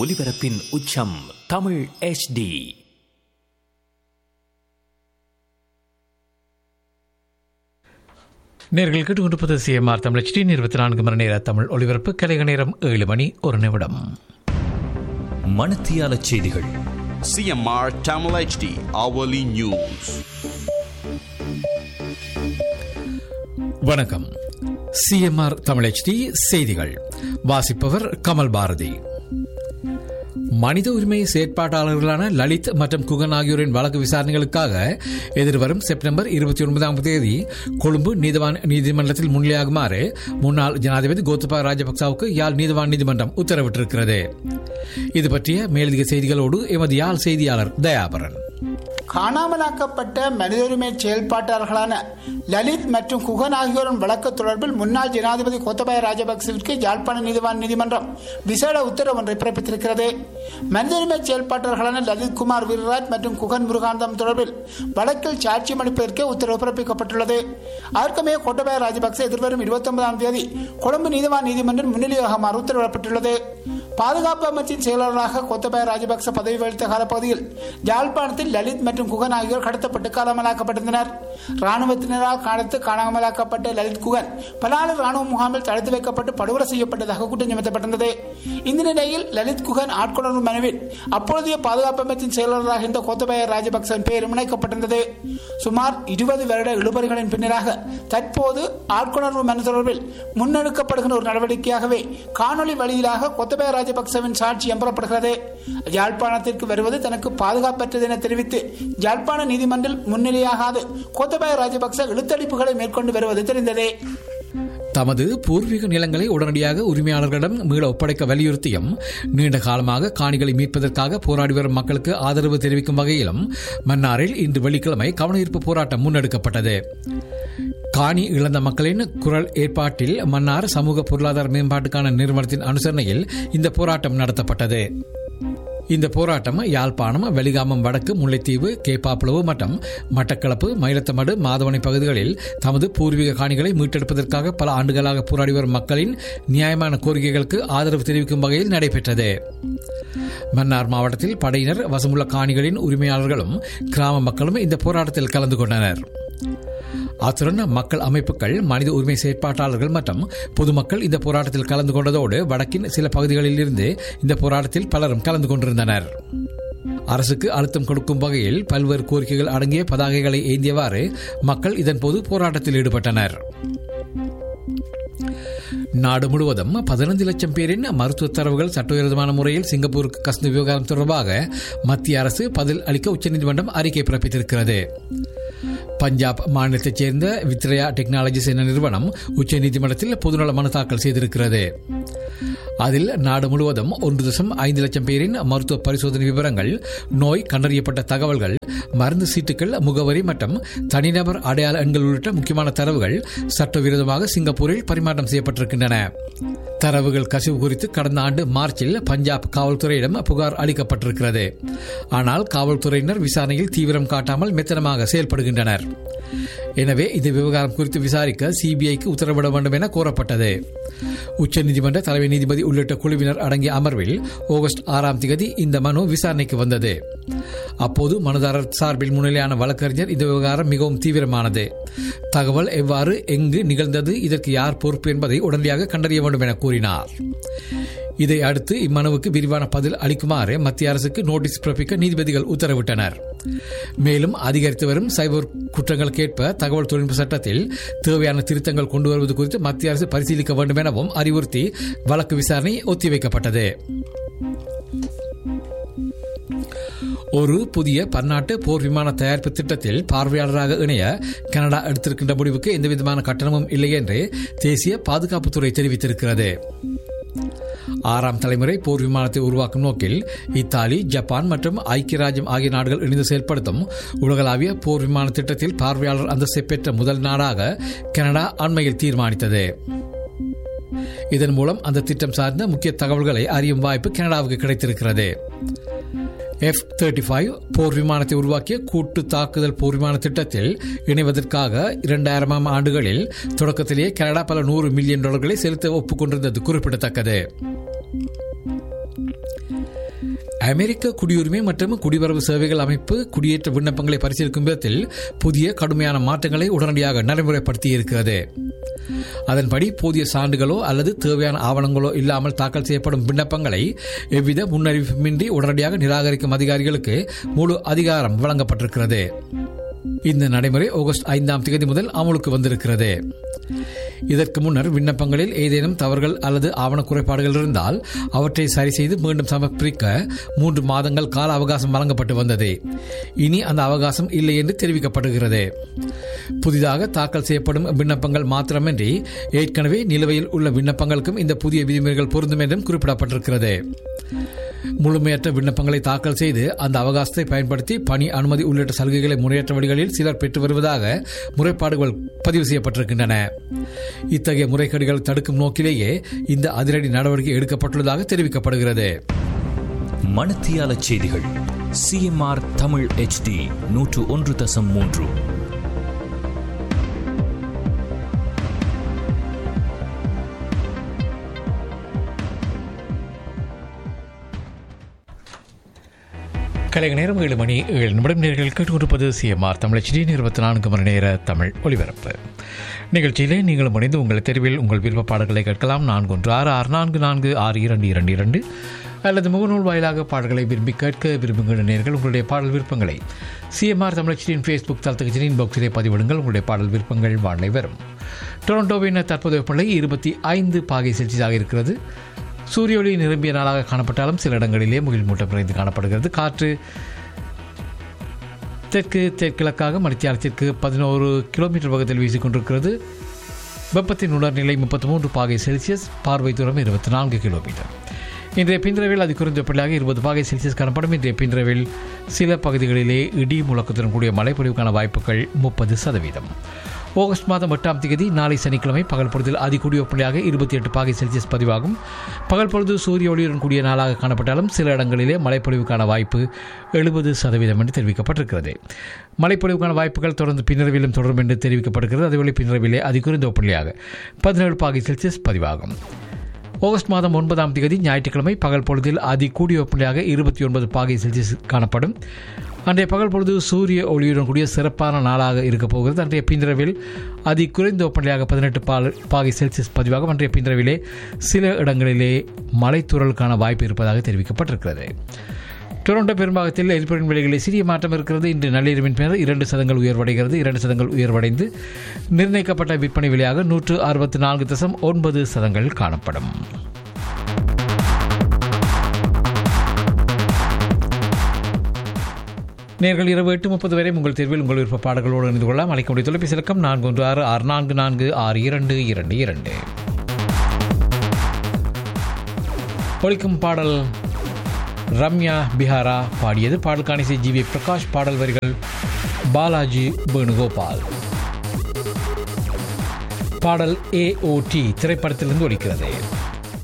ஒலிபரப்பின் உச்சம் தமிழ் HD. நேர்கள் கேட்டுக்கொண்டிருப்பது CMR தமிழ் HD 24 மணி நேர தமிழ் ஒலிபரப்பு. கலைக நேரம் 7 மணி 1 நிமிடம். மணத்தியால செய்திகள். CMR Tamil HD hourly news. வணக்கம். CMR தமிழ் HD செய்திகள். வாசிப்பவர் கமல் பாரதி. மனித உரிமை செயற்பாட்டாளர்களான லலித் மற்றும் குகன் ஆகியோரின் வழக்கு விசாரணைகளுக்காக எதிர்வரும் செப்டம்பர் 29ஆம் தேதி கொழும்பு நீதவான் நீதிமன்றத்தில் முன்னிலையாகுமாறு முன்னாள் ஜனாதிபதி கோத்தபாய ராஜபக்சவுக்கு யாழ் நீதவான் நீதிமன்றம் உத்தரவிட்டிருக்கிறது. இது பற்றிய மேலதிக செய்திகளோடு எமது யாழ் செய்தியாளர் தயாபரன். காணாமலாக்கப்பட்ட மனித உரிமை செயல்பாட்டாளர்களான லலித் மற்றும் குகன் ஆகியோரின் வழக்கு தொடர்பில் முன்னாள் ஜனாதிபதி கோத்தபாய ராஜபக்சவிற்கு யாழ்ப்பாண நீதிவான் நீதிமன்றம் விசேட உத்தரவு ஒன்றை பிறப்பித்திருக்கிறது. மனித உரிமை செயல்பாட்டாளர்களான லலித் குமார் வீரராஜ் மற்றும் குகன் முருகானந்தம் தொடர்பில் வழக்கில் சாட்சியம் அளிப்பதற்கு உத்தரவு பிறப்பிக்கப்பட்டுள்ளது. அதற்குமே கோத்தபாய ராஜபக்ச எதிர்வரும் 29ஆம் தேதி கொழும்பு நீதிவான் நீதிமன்றம் முன்னிலையாகுமாறு உத்தரவிடப்பட்டுள்ளது. பாதுகாப்பு அமைச்சின் செயலாளராக கோத்தபாய ராஜபக்ச பதவி வகித்த காலப்பகுதியில் யாழ்ப்பாணத்தில் லலித் மற்றும் குகன் ஆகியோர் கடத்தப்பட்டு காணாமலாக்கப்பட்டிருந்தனர். ராணுவத்தினரால் காணாமலாக்கப்பட்ட லலித் குகன் பலாலு ராணுவ முகாமில் தடுத்து வைக்கப்பட்டு படுகொலை செய்யப்பட்டதாக குற்றம் சுமத்தப்பட்டிருந்தது. இந்த நிலையில் லலித் குகன் ஆட்கொணர்வு மனுவில் அப்பொழுதைய பாதுகாப்பு அமைச்சின் செயலாளராக இருந்த கோத்தபாய ராஜபக்சவின் பெயர் இணைக்கப்பட்டிருந்தது. சுமார் 20 வருட இழுபறிகளின் பின்னராக தற்போது ஆட்கொணர்வு மனு தொடர்பில் முன்னெடுக்கப்படுகின்ற ஒரு நடவடிக்கையாகவே காணொலி வழியிலாக கோத்தபாய ராஜபக்சவின் சாட்சி எம்பரப்படுகிறது. யாழ்ப்பாணத்திற்கு வருவது தனக்கு பாதுகாப்பற்றது என தெரிவித்து யாழ்ப்பாண நீதிமன்றில் முன்னிலையாகாது கோத்தபாய ராஜபக்ச இழுத்தடிப்புகளை மேற்கொண்டு வருவது தெரிந்ததே. தமது பூர்வீக நிலங்களை உடனடியாக உரிமையாளர்களிடம் மீள ஒப்படைக்க வலியுறுத்தியும் நீண்ட காலமாக காணிகளை மீட்பதற்காக போராடி வரும் மக்களுக்கு ஆதரவு தெரிவிக்கும் வகையிலும் மன்னாரில் இன்று வெள்ளிக்கிழமை கவனஈர்ப்பு போராட்டம் முன்னெடுக்கப்பட்டது. காணி இழந்த மக்களின் குரல் ஏற்பாட்டில் மன்னார் சமூக பொருளாதார மேம்பாட்டுக்கான நிறுவனத்தின் அனுசரணையில் இந்த போராட்டம் நடத்தப்பட்டது. இந்த போராட்டம் யாழ்ப்பாணம், வெலிகாமம் வடக்கு, முல்லைத்தீவு, கேப்பாப்புலவு மற்றும் மட்டக்களப்பு, மயிலத்தமடு, மாதவனை பகுதிகளில் தமது பூர்வீக காணிகளை மீட்டெடுப்பதற்காக பல ஆண்டுகளாக போராடி வரும் மக்களின் நியாயமான கோரிக்கைகளுக்கு ஆதரவு தெரிவிக்கும் வகையில் நடைபெற்றது. மன்னார் மாவட்டத்தில் படையினர் வசமுள்ள காணிகளின் உரிமையாளர்களும் கிராம மக்களும் இந்த போராட்டத்தில் கலந்து கொண்டனர். அத்துடன் மக்கள் அமைப்புகள், மனித உரிமை செயற்பாட்டாளர்கள் மற்றும் பொதுமக்கள் இந்த போராட்டத்தில் கலந்து கொண்டதோடு வடக்கின் சில பகுதிகளில் இருந்து இந்த போராட்டத்தில் பலரும் கலந்து கொண்டிருந்தனர். அரசுக்கு அழுத்தம் கொடுக்கும் வகையில் பல்வேறு கோரிக்கைகள் அடங்கிய பதாகைகளை ஏந்தியவாறு மக்கள் இதன்போது போராட்டத்தில் ஈடுபட்டனர். நாடு முழுவதும் 15 லட்சம் பேரின் மருத்துவ தரவுகள் சட்டவிரோதமான முறையில் சிங்கப்பூருக்கு கசிந்த விவகாரம் தொடர்பாக மத்திய அரசு பதில் அளிக்க உச்சநீதிமன்றம் அறிக்கை பிறப்பித்திருக்கிறது. பஞ்சாப் மாநிலத்தைச் சேர்ந்த வித்ரயா டெக்னாலஜிஸ் என்ற நிறுவனம் உச்சநீதிமன்றத்தில் பொதுநல மனு தாக்கல் செய்திருக்கிறது. அதில் நாடு முழுவதும் 1.5 லட்சம் பேரின் மருத்துவ பரிசோதனை விவரங்கள், நோய் கண்டறியப்பட்ட தகவல்கள், மருந்து சீட்டுகள், முகவரி மற்றும் தனிநபர் அடையாள எண்கள் உள்ளிட்ட முக்கியமான தரவுகள் சட்டவிரோதமாக சிங்கப்பூரில் பரிமாற்றம் செய்யப்பட்டிருக்கின்றன. தரவுகள் கசிவு குறித்து கடந்த ஆண்டு மார்ச்சில் பஞ்சாப் காவல்துறையிடம் புகார் அளிக்கப்பட்டிருக்கிறது. ஆனால் காவல்துறையினர் விசாரணையில் தீவிரம் காட்டாமல் மெத்தனமாக செயல்படுகின்றனர். எனவே இந்த விவகாரம் குறித்து விசாரிக்க சிபிஐக்கு உத்தரவிட வேண்டும் என கோரப்பட்டது. உச்சநீதிமன்ற தலைமை நீதிபதி உள்ளிட்ட குழுவினர் அடங்கிய அமர்வில் ஆகஸ்ட் 6ஆம் தேதி இந்த மனு விசாரணைக்கு வந்தது. அப்போது மனுதாரர் சார்பில் முன்னிலையான வழக்கறிஞர் இந்த விவகாரம் மிகவும் தீவிரமானது, தகவல் எவ்வாறு எங்கு நிகழ்ந்தது, இதற்கு யார் பொறுப்பு என்பதை உடனடியாக கண்டறிய வேண்டும் என கூறினார். இதை அடுத்து இம்மனுவுக்கு விரிவான பதில் அளிக்குமாறு மத்திய அரசுக்கு நோட்டீஸ் பிறப்பிக்க நீதிபதிகள் உத்தரவிட்டனர். மேலும் அதிகரித்து வரும் சைபர் குற்றங்களுக்கேற்ப தகவல் தொழில்நுட்ப சட்டத்தில் தேவையான திருத்தங்கள் கொண்டு வருவது குறித்து மத்திய அரசு பரிசீலிக்க வேண்டும் எனவும் அறிவுறுத்தி வழக்கு விசாரணை ஒத்திவைக்கப்பட்டது. ஒரு புதிய பன்னாட்டு போர் விமான தயாரிப்பு திட்டத்தில் பார்வையாளராக இணைய கனடா எடுத்திருக்கின்ற முடிவுக்கு எந்தவிதமான கட்டணமும் இல்லை என்று தேசிய பாதுகாப்புத்துறை தெரிவித்திருக்கிறது. 6ஆம் தலைமுறை போர் விமானத்தை உருவாக்கும் நோக்கில் இத்தாலி, ஜப்பான் மற்றும் ஐக்கிய ராஜ்யம் ஆகிய நாடுகள் இணைந்து செயல்படுத்தும் உலகளாவிய போர் விமான திட்டத்தில் பார்வையாளர் அந்தஸ்தை பெற்ற முதல் நாடாக கனடா அண்மையில் தீர்மானித்தது. இதன் மூலம் அந்த திட்டம் சார்ந்த முக்கிய தகவல்களை அறியும் வாய்ப்பு கனடாவுக்கு கிடைத்திருக்கிறது. F-35 போர் விமானத்தை உருவாக்கிய கூட்டு தாக்குதல் போர் விமான திட்டத்தில் இணைவதற்காக 2000ஆம் ஆண்டுகளில் தொடக்கத்திலேயே கனடா பல $100 மில்லியன் செலுத்த ஒப்புக்கொண்டிருந்தது குறிப்பிடத்தக்கது. அமெரிக்க குடியுரிமை மற்றும் குடிவரவு சேவைகள் அமைப்பு குடியேற்ற விண்ணப்பங்களை பரிசீலிக்கும் விதத்தில் புதிய கடுமையான மாற்றங்களை உடனடியாக நடைமுறைப்படுத்தியிருக்கிறது. அதன்படி போதிய சான்றுகளோ அல்லது தேவையான ஆவணங்களோ இல்லாமல் தாக்கல் செய்யப்படும் விண்ணப்பங்களை எவ்வித முன்னறிவிப்புமின்றி உடனடியாக நிராகரிக்கும் அதிகாரிகளுக்கு முழு அதிகாரம் வழங்கப்பட்டிருக்கிறது. இந்த நடைமுறை ஆகஸ்ட் 5ஆம் தேதி முதல் அமலுக்கு வந்திருக்கிறது. இதற்கு முன்னர் விண்ணப்பங்களில் ஏதேனும் தவறுகள் அல்லது ஆவண குறைபாடுகள் இருந்தால் அவற்றை சரி செய்து மீண்டும் சமர்ப்பிக்க 3 மாதங்கள் கால அவகாசம் வழங்கப்பட்டு வந்தது. இனி அந்த அவகாசம் இல்லை என்று தெரிவிக்கப்படுகிறது. புதிதாக தாக்கல் செய்யப்படும் விண்ணப்பங்கள் மாத்திரமின்றி ஏற்கனவே நிலுவையில் உள்ள விண்ணப்பங்களுக்கும் இந்த புதிய விதிமுறைகள் பொருந்தும் என்றும் குறிப்பிடப்பட்டிருக்கிறது. முழுமையற்ற விண்ணப்பங்களை தாக்கல் செய்து அந்த அவகாசத்தை பயன்படுத்தி பணி அனுமதி உள்ளிட்ட சலுகைகளை முறையற்ற வழிகளில் சிலர் பெற்று வருவதாக முறைப்பாடுகள் பதிவு செய்யப்பட்டிருக்கின்றன. இத்தகைய முறைகேடுகள் தடுக்கும் நோக்கிலேயே இந்த அதிரடி நடவடிக்கை எடுக்கப்பட்டுள்ளதாக தெரிவிக்கப்படுகிறது. மணத்தியால செய்திகள் CMR தமிழ் HD 101.3. கலைஞர் நேரம் 7 மணி 7 நிமிடம். நேர்கள் கேட்டுக்கொண்டிருப்பது CMR தமிழ் HD 24 மணி நேர தமிழ் ஒலிபரப்பு நிகழ்ச்சியிலே நீங்களும் இணைந்து உங்கள் தெருவில் உங்கள் விருப்ப பாடல்களை கேட்கலாம். 4166444222 அல்லது முகநூல் வாயிலாக பாடல்களை விரும்பி கேட்க விரும்புகின்ற நேர்கள் உங்களுடைய பாடல் விருப்பங்களை CMR தமிழ் HDயின் ஃபேஸ்புக் தளத்துக்கு இன்பாக்ஸிலே பதிவிடுங்கள். உங்களுடைய பாடல் விருப்பங்கள் வாழை வரும். டொரண்டோவின் தற்போதைய வெப்பநிலை 25 பாகை செல்சியஸாக இருக்கிறது. சூரிய ஒளி நிரம்பிய நாளாக காணப்பட்டாலும் சில இடங்களிலே முகில் மூட்டம் நிறைந்து காணப்படுகிறது. காற்று தெற்கு தெற்கிழக்காக மணித்தியாலத்திற்கு 11 கிலோமீட்டர் வேகத்தில் வீசிக்கொண்டிருக்கிறது. வெப்பத்தின் உணர்நிலை 33 பாகை செல்சியஸ், பார்வை தூரம் 24 கிலோமீட்டர். இன்றைய பின்ரவில் அது குறைந்த வெப்பநிலையாக 20 பாகை செல்சியஸ் காணப்படும். இன்றைய பின்ரவில் சில பகுதிகளிலே இடி முழக்கத்துடன் கூடிய மழை பொழிவுக்கான வாய்ப்புகள் 30%. ஆகஸ்ட் மாதம் 8ஆம் தேதி நாளை சனிக்கிழமை பகல் பொழுதில் அதிகூடிய வெப்பநிலையாக 28 பாகை செல்சியஸ் பதிவாகும். பகல் பொழுது சூரிய ஒளியுடன் கூடிய நாளாக காணப்பட்டாலும் சில இடங்களிலே மழைப்பொழிவுக்கான வாய்ப்பு 70% என்று தெரிவிக்கப்பட்டிருக்கிறது. மழைப்பொழிவுக்கான வாய்ப்புகள் தொடர்ந்து பின்னரவிலும் தொடரும் என்று தெரிவிக்கப்படுகிறது. அதேவேளை பின்னரவிலே அதிகுறைந்த வெப்பநிலையாக 17 பாகை செல்சியஸ் பதிவாகும். ஆகஸ்ட் மாதம் 9ஆம் தேதி ஞாயிற்றுக்கிழமை பகல் பொழுதில் அதிகூடிய வெப்பநிலையாக 29 பாகை செல்சியஸ் காணப்படும். அன்றைய பகல் பொழுது சூரிய ஒளியுடன் கூடிய சிறப்பான நாளாக இருக்கப் போகிறது. அன்றைய பின்ரவில் குறைந்த வெப்பநிலையாக 18 பாகை செல்சியஸ் பதிவாகும். அன்றைய பின்ரவிலே சில இடங்களிலே மழைத்தூறலுக்கான வாய்ப்பு இருப்பதாக தெரிவிக்கப்பட்டிருக்கிறது. டொரண்டோ பெரும்பாகத்தில் எரிபொருளின் விலைகளில் சிறிய மாற்றம் இருக்கிறது. இன்று நள்ளிரவின் பின்னர் 2% உயர்வடைகிறது. 2% உயர்வடைந்து நிர்ணயிக்கப்பட்ட விற்பனை விலையாக 164.9% காணப்படும். நேர்கள் இரவு 8:30 வரை உங்கள் தேர்வில் உங்கள் விருப்ப பாடல்களோடு இணைந்து கொள்ளலாம். அழைக்கக்கூடிய தொலைபேசி இலக்கம் 4166446222. ஒலிக்கும் பாடல் ரம்யா பிஹாரா பாடியது. பாடலுக்கான இசை GV பிரகாஷ். பாடல் வரிகள் பாலாஜி வேணுகோபால். பாடல் AOT திரைப்படத்திலிருந்து ஒலிக்கிறது.